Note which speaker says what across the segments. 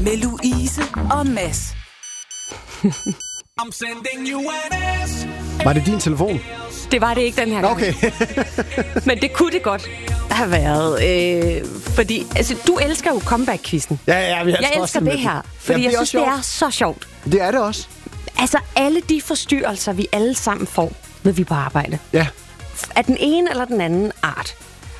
Speaker 1: med Louise og Mads.
Speaker 2: Var det din telefon?
Speaker 3: Det var det ikke den her gang.
Speaker 2: Okay.
Speaker 3: Men det kunne det godt have været. Fordi altså, du elsker jo comeback-quizzen.
Speaker 2: Ja,
Speaker 3: jeg elsker det her, fordi jeg synes, det er så sjovt.
Speaker 2: Det er det også.
Speaker 3: Altså, alle de forstyrrelser, vi alle sammen får, når vi er på arbejde.
Speaker 2: Ja.
Speaker 3: Af den ene eller den anden art.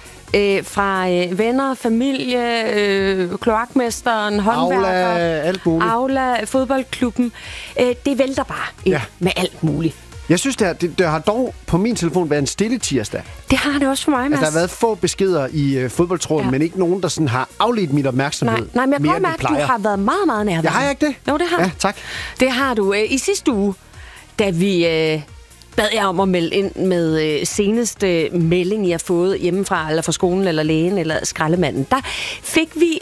Speaker 3: Fra venner, familie, kloakmesteren, håndværker,
Speaker 2: alt muligt.
Speaker 3: Aula, fodboldklubben. Det vælter bare ind med alt muligt.
Speaker 2: Jeg synes, det har dog på min telefon været en stille tirsdag.
Speaker 3: Det har det også for mig, Mads.
Speaker 2: Altså, der har været få beskeder i fodboldtråden, men ikke nogen, der sådan har afledt mit opmærksomhed.
Speaker 3: Nej, men jeg kan mærke, at du har været meget, meget nærværende.
Speaker 2: Jeg har ikke det?
Speaker 3: Jo, det har.
Speaker 2: Ja, tak.
Speaker 3: Det har du. I sidste uge, da vi bad jeg om at melde ind med seneste melding, jeg har fået hjemmefra, eller fra skolen, eller lægen, eller skraldemanden, der fik vi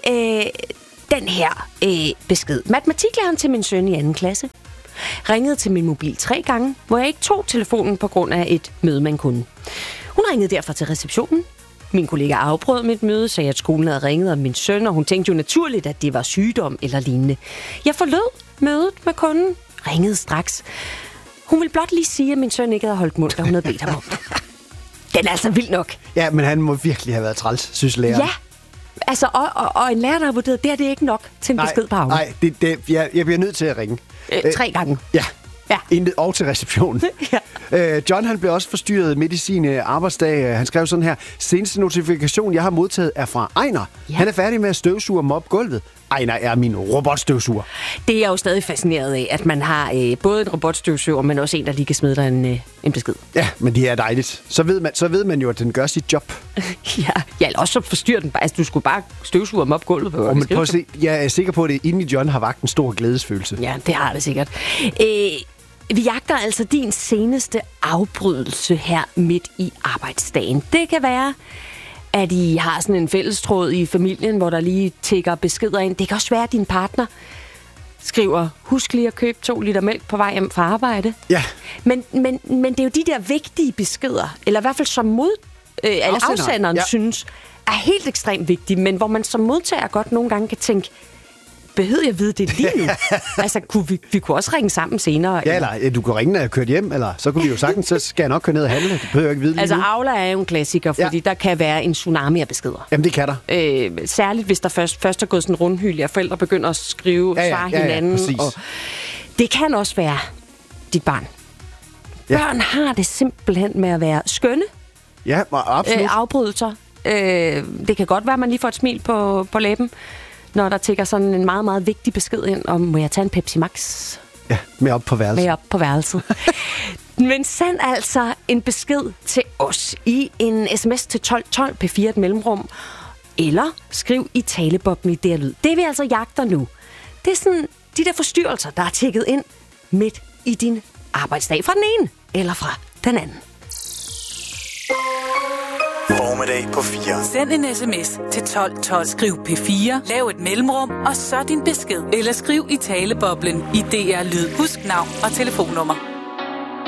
Speaker 3: den her besked. Matematiklæreren til min søn i 2. klasse ringede til min mobil 3 gange, hvor jeg ikke tog telefonen på grund af et møde med en kunde. Hun ringede derfor til receptionen. Min kollega afbrød mit møde, sagde, at skolen havde ringet om min søn, og hun tænkte jo naturligt, at det var sygdom eller lignende. Jeg forlod mødet med kunden, ringede straks. Hun ville blot lige sige, at min søn ikke havde holdt mund, da hun havde bedt ham om det. Den er altså vild nok.
Speaker 2: Ja, men han må virkelig have været træls, synes læreren.
Speaker 3: Ja, altså, og en lærer, der har vurderet, det er det ikke nok til en besked på Aula.
Speaker 2: Nej, jeg bliver nødt til at ringe.
Speaker 3: 3 gange.
Speaker 2: Ja. Og til receptionen. John, han blev også forstyrret midt i sin arbejdsdag. Han skrev sådan her: seneste notifikation, jeg har modtaget, er fra Ejner. Ja. Han er færdig med at støvsuge og mobbe gulvet. Ejner er min robotstøvsuger.
Speaker 3: Det er jeg jo stadig fascineret af, at man har både en robotstøvsuger, men også en, der lige kan smide dig en besked.
Speaker 2: Ja, men det er dejligt. Så ved man jo, at den gør sit job.
Speaker 3: Ja, eller også så forstyrrer den bare. Altså, du skulle bare støvsuge og mobbe gulvet.
Speaker 2: Men prøv at se, jeg er sikker på, at det inde i John har vakt en stor glædesfølelse.
Speaker 3: Ja, det har det sikkert. Vi jagter altså din seneste afbrydelse her midt i arbejdsdagen. Det kan være, at I har sådan en fællestråd i familien, hvor der lige tikker beskeder ind. Det kan også være, at din partner skriver, husk lige at købe 2 liter mælk på vej hjem fra arbejde.
Speaker 2: Ja.
Speaker 3: Men det er jo de der vigtige beskeder, eller i hvert fald som afsenderen synes, er helt ekstremt vigtige, men hvor man som modtager godt nogle gange kan tænke, behøver jeg vide det lige nu? Altså, vi kunne også ringe sammen senere.
Speaker 2: Ja, eller du kunne ringe, når jeg kørte hjem, eller så kunne vi jo sagtens, så skal jeg nok køre ned og handle. Det behøver jeg ikke vide lige
Speaker 3: altså,
Speaker 2: nu.
Speaker 3: Aula er jo en klassiker, fordi der kan være en tsunami af beskeder.
Speaker 2: Jamen, det kan der.
Speaker 3: Særligt, hvis der først er gået sådan en rundhyld, og forældre begynder at svare hinanden. Og det kan også være dit barn. Ja. Børn har det simpelthen med at være skønne.
Speaker 2: Ja, absolut.
Speaker 3: Afbrydelser. Det kan godt være, at man lige får et smil på læben, når der tikker sådan en meget, meget vigtig besked ind om, må jeg tage en Pepsi Max?
Speaker 2: Ja, med op på værelset.
Speaker 3: Men send altså en besked til os i en sms til 1212 P4 et mellemrum, eller skriv i talebobben i det lyd. Det vi altså jagter nu, det er sådan de der forstyrrelser, der er tikket ind midt i din arbejdsdag fra den ene eller fra den anden.
Speaker 4: Formiddag på 4.
Speaker 1: Send en sms til 1212. Skriv P4, lav et mellemrum, og så din besked. Eller skriv i taleboblen i DR Lyd. Husk navn og telefonnummer.